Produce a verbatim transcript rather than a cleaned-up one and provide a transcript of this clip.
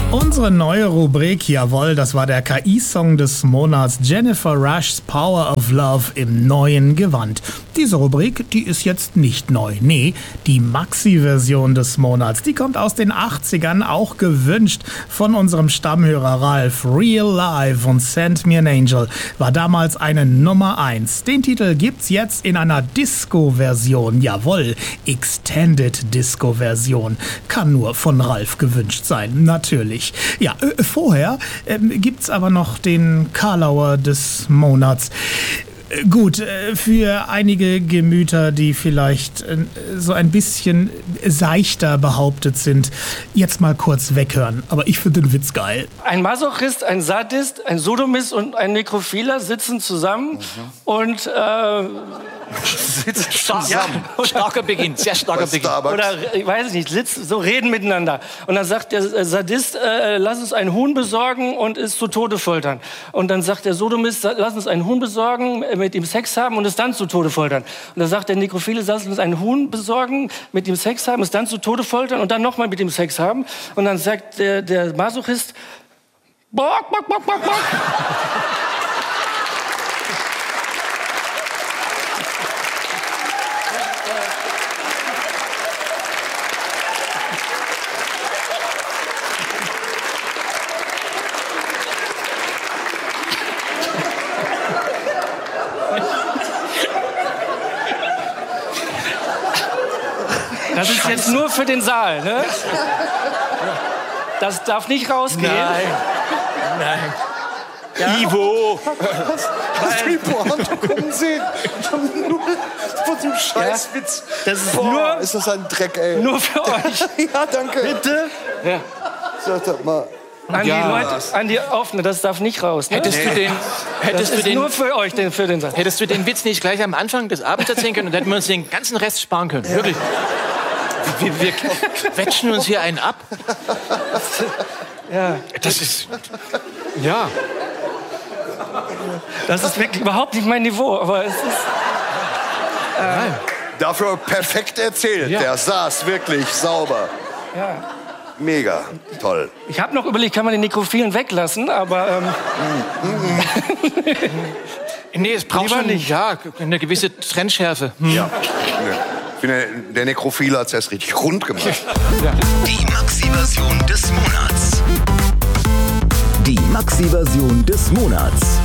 Unsere neue Rubrik, jawohl, das war der K I-Song des Monats, Jennifer Rush's Power of Love im neuen Gewand. Diese Rubrik, die ist jetzt nicht neu. Nee, die Maxi-Version des Monats, die kommt aus den achtzigern, auch gewünscht von unserem Stammhörer Ralf. Real Life und Send Me an Angel war damals eine Nummer eins. Den Titel gibt's jetzt in einer Disco-Version, jawohl, Extended Disco-Version. Kann nur von Ralf gewünscht sein, natürlich. Ja, äh, vorher äh, gibt's aber noch den Karlauer des Monats. Äh, gut, äh, für einige Gemüter, die vielleicht äh, so ein bisschen seichter behauptet sind, jetzt mal kurz weghören. Aber ich finde den Witz geil. Ein Masochist, ein Sadist, ein Sodomist und ein Nekrophiler sitzen zusammen mhm. und äh, sitzen zusammen. Ja, starker Beginn, sehr starker Beginn. Oder, ich weiß nicht, sitzen, so reden miteinander. Und dann sagt der Sadist, äh, lass uns ein Huhn besorgen und es zu Tode foltern. Und dann sagt der Sodomist, lass uns ein Huhn besorgen, mit ihm Sex haben und es dann zu Tode foltern. Und dann sagt der Nekrophile, lass uns ein Huhn besorgen, mit ihm Sex haben, es dann zu Tode foltern und dann nochmal mit ihm Sex haben. Und dann sagt der, der Masochist, bock, bock, bock, bock, bock. Das ist jetzt nur für den Saal, ne? Das darf nicht rausgehen. Nein, nein. Ja. Ivo! Was? Hast du die Pointe kommen sehen? Nur von diesem Scheißwitz. Ja, das ist Boah, nur... ist das ein Dreck, ey. Nur für euch. Ja, danke. Bitte? Ja. Sag das mal. An ja. die Leute, an die Offene, das darf nicht raus. Ne? Hättest nee. du den... Hättest das du den, ist nur für euch, den, für den Satz. Hättest du den Witz nicht gleich am Anfang des Abends erzählen können und hätten wir uns den ganzen Rest sparen können. Ja. Wirklich. Wir, wir quetschen uns hier einen ab. Ja. Das ist... Ja. Das ist wirklich überhaupt nicht mein Niveau, aber es ist... Äh, Nein. Dafür perfekt erzählt. Ja. Der saß wirklich sauber. Ja. Mega toll. Ich habe noch überlegt, kann man den Nekrophilen weglassen, aber... Ähm, nee, es braucht schon nicht. Ja, eine gewisse Trennschärfe. Hm. Ja. Ich finde, der Nekrophile hat es erst richtig rund gemacht. Ja. Die Maxi-Version des Monats. Die Maxi-Version des Monats.